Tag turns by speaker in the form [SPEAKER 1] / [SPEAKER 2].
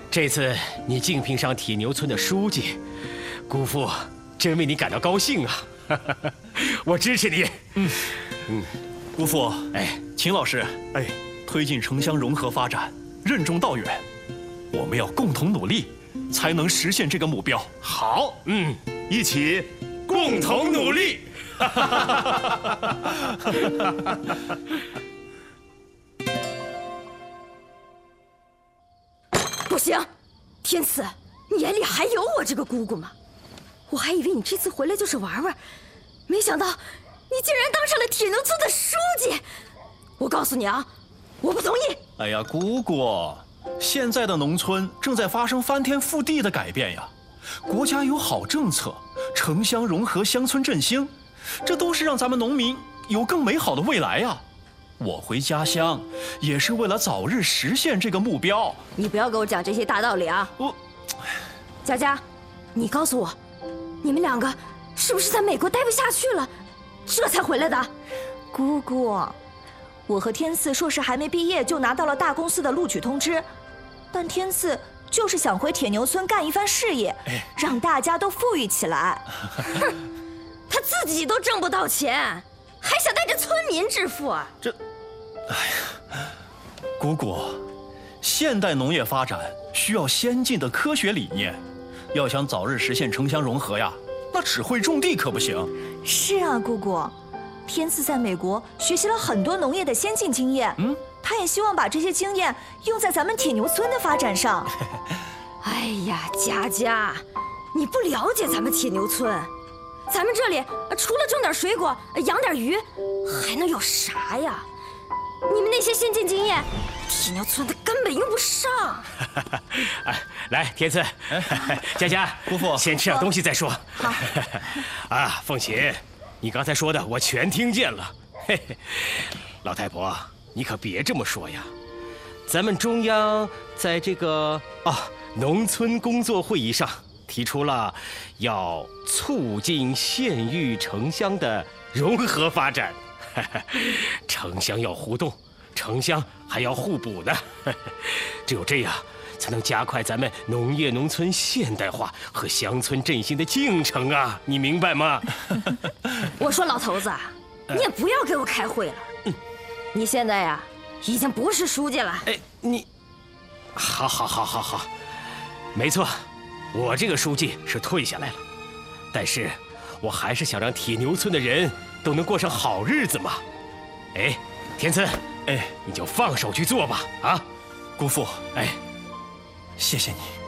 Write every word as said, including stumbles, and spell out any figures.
[SPEAKER 1] 这次你竞聘上铁牛村的书记，姑父真为你感到高兴啊！我支持你。嗯
[SPEAKER 2] 嗯，姑父，
[SPEAKER 1] 哎，
[SPEAKER 2] 秦老师，哎，推进城乡融合发展，任重道远，我们要共同努力，才能实现这个目标。
[SPEAKER 1] 好，嗯，
[SPEAKER 3] 一起共同努力。
[SPEAKER 4] 不行，天赐，你眼里还有我这个姑姑吗？我还以为你这次回来就是玩玩，没想到你竟然当上了铁牛村的书记。我告诉你啊，我不同意。
[SPEAKER 2] 哎呀，姑姑，现在的农村正在发生翻天覆地的改变呀，国家有好政策，城乡融合、乡村振兴，这都是让咱们农民有更美好的未来呀。我回家乡也是为了早日实现这个目标。
[SPEAKER 4] 你不要给我讲这些大道理啊！
[SPEAKER 2] 我，
[SPEAKER 4] 佳佳，你告诉我，你们两个是不是在美国待不下去了，这才回来的？
[SPEAKER 5] 姑姑，我和天赐硕士还没毕业就拿到了大公司的录取通知，但天赐就是想回铁牛村干一番事业，让大家都富裕起来。
[SPEAKER 4] 哼，他自己都挣不到钱，还想带着村民致富啊？
[SPEAKER 2] 这，哎呀，姑姑，现代农业发展需要先进的科学理念，要想早日实现城乡融合呀，那只会种地可不行。
[SPEAKER 5] 是啊，姑姑，天赐在美国学习了很多农业的先进经验，嗯，他也希望把这些经验用在咱们铁牛村的发展上。
[SPEAKER 4] 哎呀，佳佳，你不了解咱们铁牛村，咱们这里除了种点水果、养点鱼，还能有啥呀？你们那些先进经验，铁牛村的根本用不上。
[SPEAKER 1] 哎，来，天赐，佳佳，
[SPEAKER 2] 姑父，
[SPEAKER 1] 先吃点东西再说。
[SPEAKER 5] 好。
[SPEAKER 1] 啊，凤琴，你刚才说的我全听见了。嘿嘿，老太婆，你可别这么说呀。咱们中央在这个啊农村工作会议上提出了要促进县域城乡的融合发展。城乡要互动，城乡还要互补呢。只有这样，才能加快咱们农业农村现代化和乡村振兴的进程啊！你明白吗？
[SPEAKER 4] 我说老头子，你也不要给我开会了。嗯、你现在呀，已经不是书记了。
[SPEAKER 1] 哎，你，好，好，好，好，好，没错，我这个书记是退下来了，但是我还是想让铁牛村的人都能过上好日子嘛。哎，天赐，
[SPEAKER 2] 哎，
[SPEAKER 1] 你就放手去做吧，啊，
[SPEAKER 2] 姑父，
[SPEAKER 1] 哎，
[SPEAKER 2] 谢谢你。